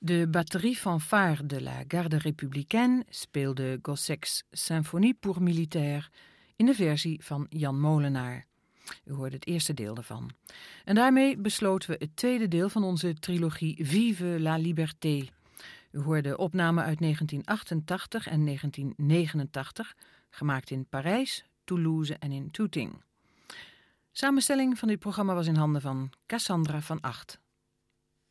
De batterie fanfare de la Garde Républicaine speelde Gossec's Symphonie pour militaire in de versie van Jan Molenaar. U hoorde het eerste deel daarvan. En daarmee besloten we het tweede deel van onze trilogie Vive la Liberté. U hoorde opnamen uit 1988 en 1989, gemaakt in Parijs, Toulouse en in Tooting. Samenstelling van dit programma was in handen van Cassandra van Acht.